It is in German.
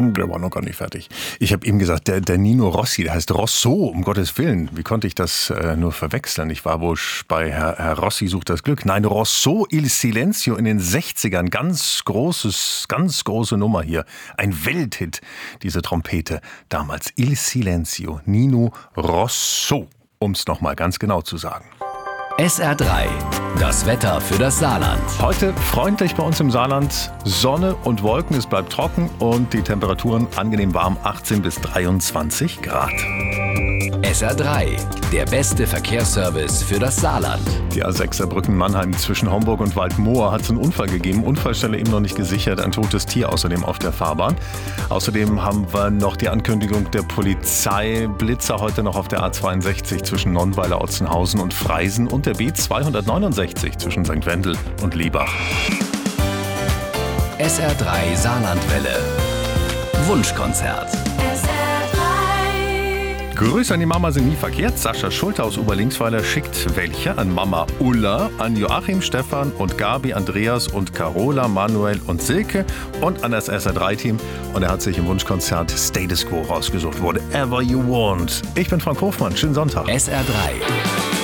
Der war noch gar nicht fertig. Ich habe ihm gesagt, der Nino Rossi, der heißt Rosso, um Gottes Willen. Wie konnte ich das nur verwechseln? Ich war wohl bei Herr Rossi sucht das Glück. Nein, Rosso il Silenzio in den 60ern. Ganz große Nummer hier. Ein Welthit, diese Trompete. Damals Il Silenzio, Nino Rosso, um es nochmal ganz genau zu sagen. SR3, das Wetter für das Saarland. Heute freundlich bei uns im Saarland, Sonne und Wolken, es bleibt trocken und die Temperaturen angenehm warm, 18 bis 23 Grad. SR3, der beste Verkehrsservice für das Saarland. Die A6 Saarbrücken Mannheim zwischen Homburg und Waldmoor hat es einen Unfall gegeben. Unfallstelle eben noch nicht gesichert, ein totes Tier außerdem auf der Fahrbahn. Außerdem haben wir noch die Ankündigung der Polizei. Blitzer heute noch auf der A62 zwischen Nonnweiler, Otzenhausen und Freisen und der B269 zwischen St. Wendel und Liebach. SR3 Saarlandwelle. Wunschkonzert. Grüße an die Mama sind nie verkehrt. Sascha Schulte aus Oberlingsweiler schickt welche an Mama Ulla, an Joachim, Stefan und Gabi, Andreas und Carola, Manuel und Silke und an das SR3-Team. Und er hat sich im Wunschkonzert Status Quo rausgesucht. Whatever you want. Ich bin Frank Hofmann. Schönen Sonntag. SR3.